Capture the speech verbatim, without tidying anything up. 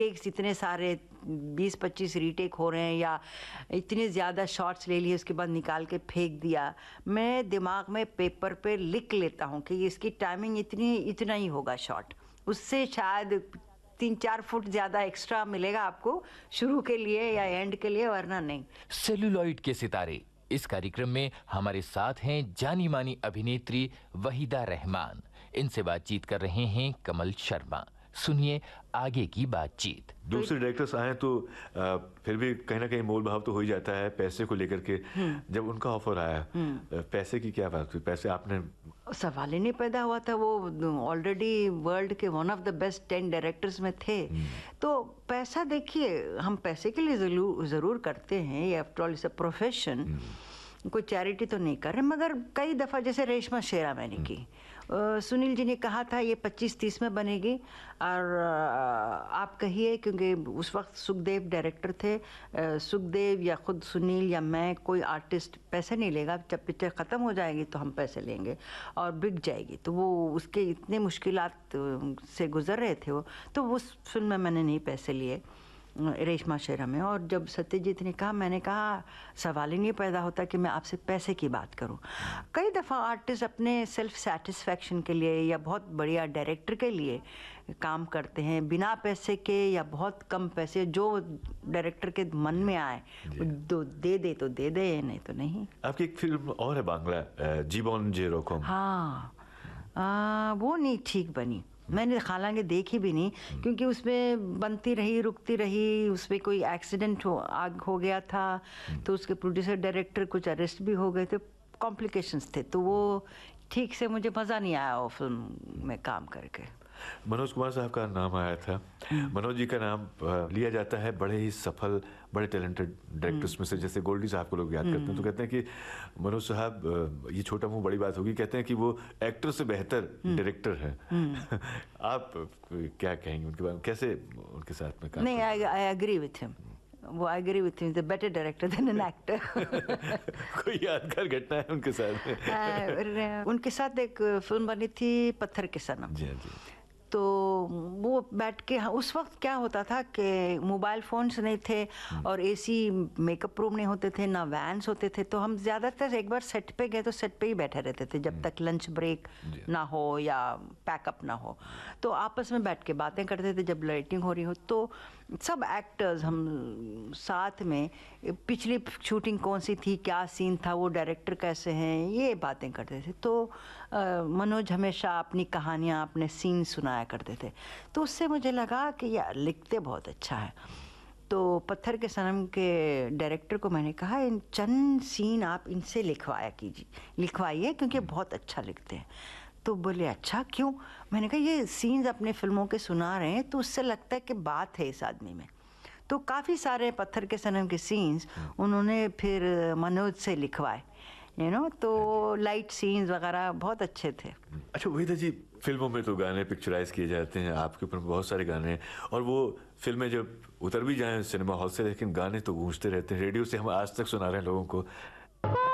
Takes इतने सारे बीस पच्चीस रीटेक हो रहे हैं या इतने ज़्यादा शॉट्स ले लिए उसके बाद निकाल के फेंक दिया। मैं दिमाग में पेपर पे लिख लेता हूँ कि इसकी टाइमिंग इतनी इतना ही होगा शॉट, उससे शायद तीन चार फुट ज़्यादा एक्स्ट्रा मिलेगा आपको शुरू के लिए या एंड के लिए, वरना नहीं। सेल्यूलॉइड के सितारे इस कार्यक्रम में हमारे साथ हैं जानी मानी अभिनेत्री वहीदा रहमान। इनसे बातचीत कर रहे हैं कमल शर्मा। सुनिए आगे की बातचीत। दूसरे डायरेक्टर्स आए तो आ, फिर भी कहीं ना कहीं मोल भाव तो हो ही जाता है पैसे को लेकर के। जब उनका ऑफर आया, पैसे की क्या बात हुई? पैसे आपने सवाल ही नहीं पैदा हुआ था। वो ऑलरेडी वर्ल्ड के one of the best ten directors में थे, तो पैसा देखिए हम पैसे के लिए जरूर जरूर करते हैं, ये after all is a profession, कोई चैरिटी तो नहीं कर रहे। मगर कई दफ़ा जैसे रेशमा शेरा मैंने की, आ, सुनील जी ने कहा था ये पच्चीस तीस में बनेगी और आ, आप कहिए, क्योंकि उस वक्त सुखदेव डायरेक्टर थे, आ, सुखदेव या खुद सुनील या मैं, कोई आर्टिस्ट पैसे नहीं लेगा, जब पिक्चर ख़त्म हो जाएगी तो हम पैसे लेंगे और बिक जाएगी। तो वो उसके इतने मुश्किलात से गुजर रहे थे वो, तो उस फिल्म में मैंने नहीं पैसे लिए, रेशमा शेरा में। और जब सत्यजीत ने कहा, मैंने कहा सवाल ही नहीं पैदा होता कि मैं आपसे पैसे की बात करूं। कई दफ़ा आर्टिस्ट अपने सेल्फ सेटिस्फैक्शन के लिए या बहुत बढ़िया डायरेक्टर के लिए काम करते हैं बिना पैसे के या बहुत कम पैसे, जो डायरेक्टर के मन में आए दो दे दे तो दे दे, नहीं तो नहीं। आपकी एक फिल्म और है बांग्ला, जीवन जे रोकम। हाँ आ, वो नहीं ठीक बनी, मैंने हालांकि देखी भी नहीं, क्योंकि उसमें बनती रही रुकती रही, उसमें कोई एक्सीडेंट हो आग हो गया था, तो उसके प्रोड्यूसर डायरेक्टर कुछ अरेस्ट भी हो गए थे, कॉम्प्लिकेशंस थे, तो वो ठीक से मुझे मज़ा नहीं आया वो फिल्म में काम करके। मनोज कुमार साहब का नाम आया था। मनोज जी का नाम लिया जाता है बड़े ही सफल, बड़े टैलेंटेड डायरेक्टर्स में से। जैसे गोल्डी साहब को लोग याद करते हैं तो कहते हैं कि मनोज साहब, ये छोटा मुंह बड़ी बात होगी, कहते हैं कि वो एक्टर से बेहतर डायरेक्टर हैं। आप क्या कहेंगे उनके बारे में, कैसे उनके साथ में काम? नहीं, आई एग्री विथ हिम, वो I agree with him, the better director then an actor. कोई यादगार घटना है उनके साथ? उनके साथ एक फिल्म बनी थी पत्थर के सनम। जी जी। तो वो बैठ के, उस वक्त क्या होता था कि मोबाइल फ़ोन्स नहीं थे और एसी मेकअप रूम नहीं होते थे, ना वैन्स होते थे, तो हम ज़्यादातर एक बार सेट पे गए तो सेट पे ही बैठे रहते थे जब तक लंच ब्रेक ना हो या पैकअप ना हो। तो आपस में बैठ के बातें करते थे जब लाइटिंग हो रही हो, तो सब एक्टर्स हम साथ में पिछली शूटिंग कौन सी थी, क्या सीन था, वो डायरेक्टर कैसे हैं, ये बातें करते थे। तो आ, मनोज हमेशा अपनी कहानियाँ, अपने सीन सुनाया करते थे, तो उससे मुझे लगा कि यार लिखते बहुत अच्छा है। तो पत्थर के सनम के डायरेक्टर को मैंने कहा, इन चंद सीन आप इनसे लिखवाया कीजिए, लिखवाइए, क्योंकि बहुत अच्छा लिखते हैं। तो बोले अच्छा क्यों? मैंने कहा ये सीन्स अपने फिल्मों के सुना रहे हैं तो उससे लगता है कि बात है इस आदमी में। तो काफ़ी सारे पत्थर के सनम के सीन्स उन्होंने फिर मनोज से लिखवाए, यू नो, तो लाइट सीन्स वगैरह बहुत अच्छे थे। अच्छा वहीदा जी, फिल्मों में तो गाने पिक्चराइज किए जाते हैं, आपके ऊपर बहुत सारे गाने हैं, और वो फिल्में जब उतर भी जाएं सिनेमा हॉल से, लेकिन गाने तो गूंजते रहते हैं, रेडियो से हम आज तक सुना रहे हैं लोगों को।